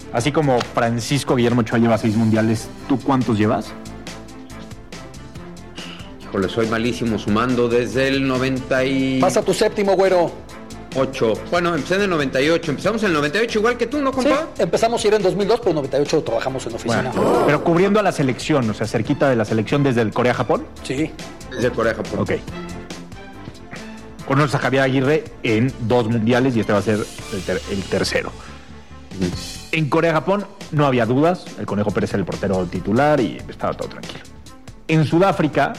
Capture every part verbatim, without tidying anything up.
Así como Francisco Guillermo Ochoa lleva seis mundiales, ¿tú cuántos llevas? Híjole, soy malísimo sumando desde el noventa y... Pasa tu séptimo, güero. ocho. Bueno, empecé en el noventa y ocho. Empezamos en el noventa y ocho igual que tú, ¿no, compa? Sí, empezamos a ir en dos mil dos, pero en noventa y ocho trabajamos en oficina. Bueno, pero cubriendo a la selección, o sea, cerquita de la selección desde el Corea-Japón. Sí. Desde Corea-Japón. Ok. Conoces a Javier Aguirre en dos mundiales y este va a ser el, ter- el tercero. Uh-huh. En Corea-Japón no había dudas. El Conejo Pérez era el portero titular y estaba todo tranquilo. En Sudáfrica,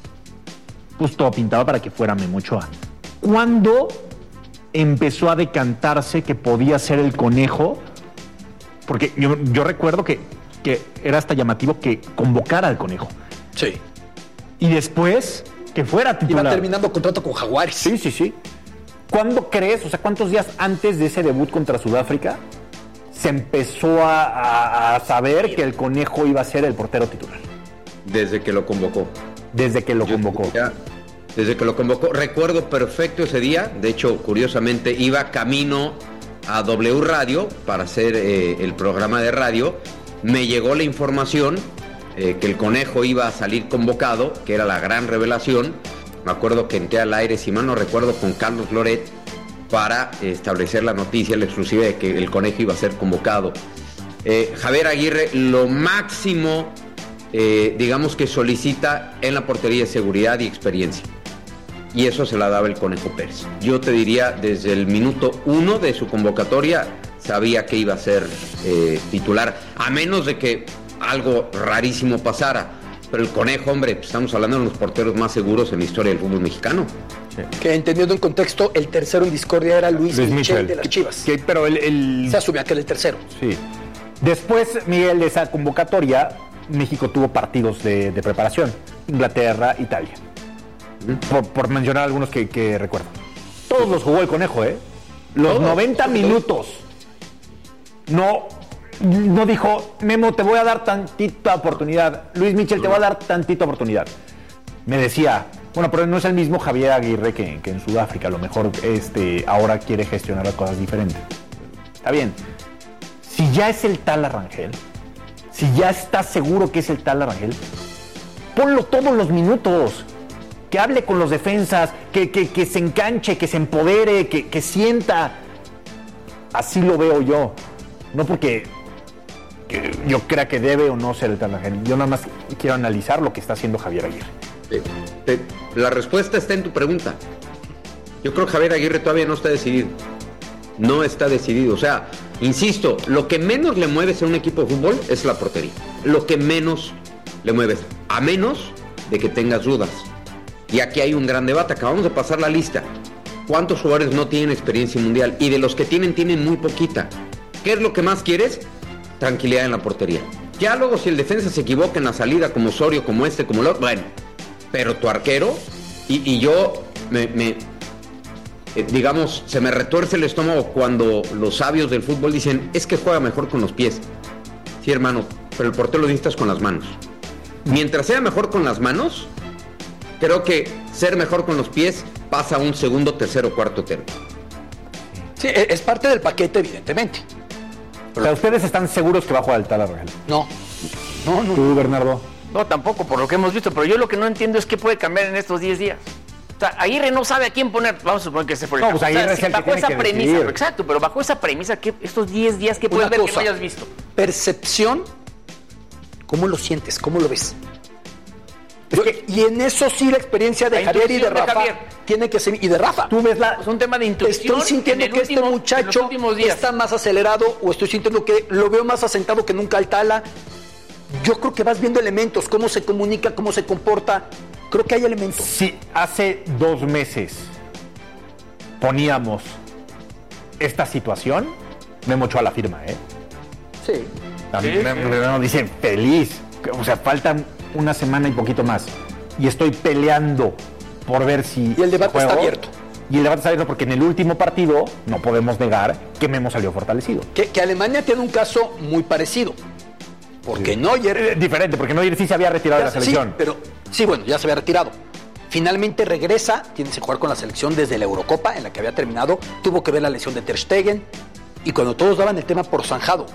pues todo pintaba para que fuera Memo Ochoa. ¿Cuándo empezó a decantarse que podía ser el Conejo? Porque yo, yo recuerdo que, que era hasta llamativo que convocara al Conejo. Sí. Y después que fuera titular. Iba terminando contrato con Jaguares. Sí, sí, sí. ¿Cuándo crees, o sea, cuántos días antes de ese debut contra Sudáfrica se empezó a, a, a saber que el Conejo iba a ser el portero titular? Desde que lo convocó. Desde que lo Yo convocó. Ya, desde que lo convocó. Recuerdo perfecto ese día. De hecho, curiosamente, iba camino a W Radio para hacer eh, el programa de radio. Me llegó la información eh, que el Conejo iba a salir convocado, que era la gran revelación. Me acuerdo que entré al aire, si mal no recuerdo, con Carlos Loret para establecer la noticia, la exclusiva de que el Conejo iba a ser convocado. Eh, Javier Aguirre, lo máximo, eh, digamos que solicita en la portería de seguridad y experiencia. Y eso se la daba el Conejo Pérez. Yo te diría, desde el minuto uno de su convocatoria, sabía que iba a ser eh, titular, a menos de que algo rarísimo pasara. Pero el Conejo, hombre, pues estamos hablando de los porteros más seguros en la historia del fútbol mexicano. Sí. Que entendiendo en contexto, el tercero en discordia era Luis, Luis Michel, Michel de las Chivas. Que, pero el, el... Se asumía que era el tercero. Sí. Después, Miguel, de esa convocatoria, México tuvo partidos de, de preparación. Inglaterra, Italia. Por, por mencionar algunos que, que recuerdo. Todos los jugó el Conejo, ¿eh? Los ¿Todos? noventa minutos. No, no dijo, Memo, te voy a dar tantita oportunidad. Luis Michel, te voy a dar tantita oportunidad. Me decía, bueno, pero no es el mismo Javier Aguirre que, que en Sudáfrica. A lo mejor este, ahora quiere gestionar las cosas diferentes. Está bien. Si ya es el tal Arrangel, si ya estás seguro que es el tal Arrangel, ponlo todos los minutos. Que hable con los defensas, que, que, que se enganche, que se empodere, que, que sienta. Así lo veo yo. No porque que yo crea que debe o no ser el tal Arrangel. Yo nada más quiero analizar lo que está haciendo Javier Aguirre. Eh, eh, la respuesta está en tu pregunta. Yo creo que Javier Aguirre todavía no está decidido. No está decidido. O sea, insisto, lo que menos le mueves a un equipo de fútbol es la portería. Lo que menos le mueves. A menos de que tengas dudas. Y aquí hay un gran debate. Acabamos de pasar la lista. ¿Cuántos jugadores no tienen experiencia mundial? Y de los que tienen, tienen muy poquita. ¿Qué es lo que más quieres? Tranquilidad en la portería. Ya luego si el defensa se equivoca en la salida, como Osorio, como este, como el otro, bueno. Pero tu arquero, y, y yo me, me eh, digamos, se me retuerce el estómago cuando los sabios del fútbol dicen, es que juega mejor con los pies. Sí, hermano, pero el portero lo necesitas con las manos. Mientras sea mejor con las manos, creo que ser mejor con los pies pasa a un segundo, tercero, cuarto término. Sí, es parte del paquete, evidentemente. O sea, ¿ustedes están seguros que va a jugar el tal Arrangel? No. No, no. ¿Tú, Bernardo? No, tampoco, por lo que hemos visto. Pero yo lo que no entiendo es qué puede cambiar en estos diez días. O sea, Aguirre no sabe a quién poner. Vamos a suponer que se fue el No, pues Aguirre es el que bajo tiene esa que premisa, decidir. exacto, pero bajo esa premisa, ¿qué, estos diez días que puedes ver cosa, que no hayas visto? Percepción, ¿cómo lo sientes? ¿Cómo lo ves? Yo, y en eso sí la experiencia de La Javier y de intuición de Rafa Javier. tiene que ser, y de Rafa. Tú ves la... Es un tema de intuición. Estoy sintiendo en el que último- este en muchacho los últimos días. está más acelerado, o estoy sintiendo que lo veo más asentado que nunca al Tala. Yo creo que vas viendo elementos, cómo se comunica, cómo se comporta. Creo que hay elementos. Si hace dos meses poníamos esta situación, Memo Ochoa la firma, ¿eh? Sí. También Sí, me- sí. me- me dice, feliz. O sea, faltan una semana y poquito más. Y estoy peleando por ver si... Y el debate juego. está abierto. Y el debate está abierto porque en el último partido no podemos negar que Memo salió fortalecido. Que, que Alemania tiene un caso muy parecido. Porque Sí. Neuer... Eh, diferente, porque Neuer sí se había retirado de la Sí, selección. pero sí, bueno, ya se había retirado. Finalmente regresa, tiene que jugar con la selección desde la Eurocopa, en la que había terminado. Tuvo que ver la lesión de Ter Stegen. Y cuando todos daban el tema por zanjado,